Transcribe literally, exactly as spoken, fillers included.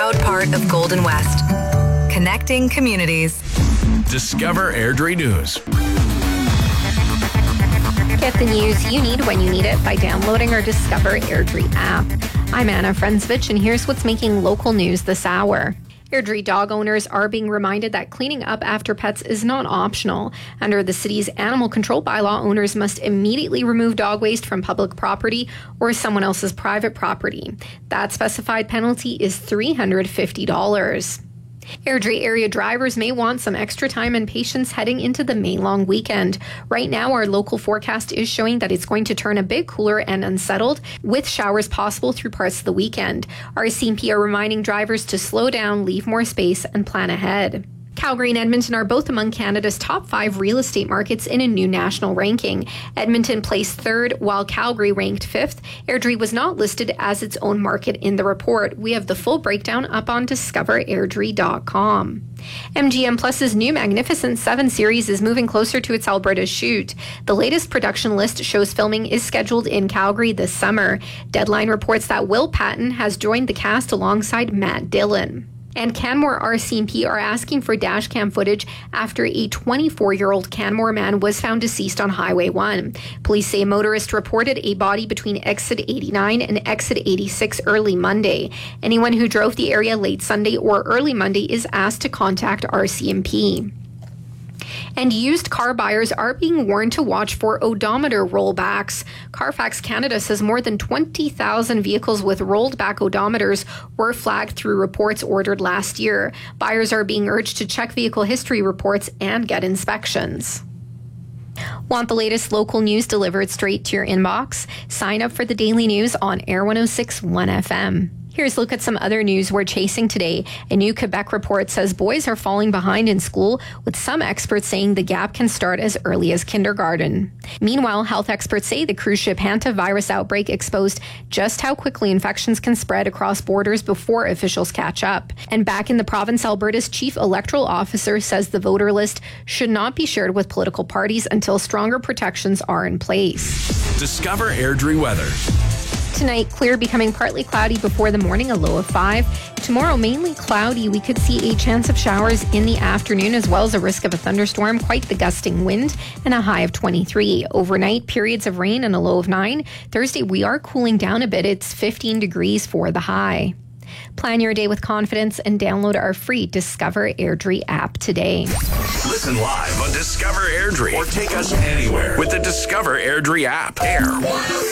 proud part of Golden West. Connecting communities. Discover Airdrie News. Get the news you need when you need it by downloading our Discover Airdrie app. I'm Anna Frensvich, and here's what's making local news this hour. Airdrie dog owners are being reminded that cleaning up after pets is not optional. Under the city's animal control bylaw, owners must immediately remove dog waste from public property or someone else's private property. That specified penalty is three hundred fifty dollars. Airdrie area drivers may want some extra time and patience heading into the May long weekend. Right now, our local forecast is showing that it's going to turn a bit cooler and unsettled, with showers possible through parts of the weekend. R C M P are reminding drivers to slow down, leave more space, and plan ahead. Calgary and Edmonton are both among Canada's top five real estate markets in a new national ranking. Edmonton placed third, while Calgary ranked fifth. Airdrie was not listed as its own market in the report. We have the full breakdown up on discover airdrie dot com. M G M Plus's new Magnificent Seven series is moving closer to its Alberta shoot. The latest production list shows filming is scheduled in Calgary this summer. Deadline reports that Will Patton has joined the cast alongside Matt Dillon. And Canmore R C M P are asking for dashcam footage after a twenty-four-year-old Canmore man was found deceased on Highway one. Police say a motorist reported a body between exit eighty-nine and exit eighty-six early Monday. Anyone who drove the area late Sunday or early Monday is asked to contact R C M P. And used car buyers are being warned to watch for odometer rollbacks. Carfax Canada says more than twenty thousand vehicles with rolled back odometers were flagged through reports ordered last year. Buyers are being urged to check vehicle history reports and get inspections. Want the latest local news delivered straight to your inbox? Sign up for the daily news on Air one oh six point one F M. Here's a look at some other news we're chasing today. A new Quebec report says boys are falling behind in school, with some experts saying the gap can start as early as kindergarten. Meanwhile, health experts say the cruise ship hantavirus outbreak exposed just how quickly infections can spread across borders before officials catch up. And back in the province, Alberta's chief electoral officer says the voter list should not be shared with political parties until stronger protections are in place. Discover Airdrie weather. Tonight, clear, becoming partly cloudy before the morning, a low of five. Tomorrow, mainly cloudy. We could see a chance of showers in the afternoon, as well as a risk of a thunderstorm, quite the gusting wind, and a high of twenty-three. Overnight, periods of rain and a low of nine. Thursday, we are cooling down a bit. It's fifteen degrees for the high. Plan your day with confidence and download our free Discover Airdrie app today. Listen live on Discover Airdrie or take us anywhere with the Discover Airdrie app. Air